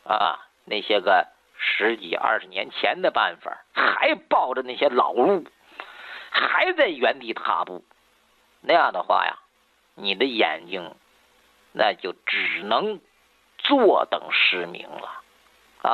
那些个10几20年前的办法，还抱着那些老路，还在原地踏步，那样的话呀，你的眼睛那就只能坐等失明了。